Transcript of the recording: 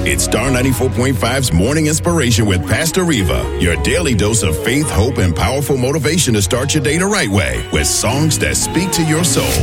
It's Star 94.5's Morning Inspiration with Pastor Reva, your daily dose of faith, hope, and powerful motivation to start your day the right way with songs that speak to your soul.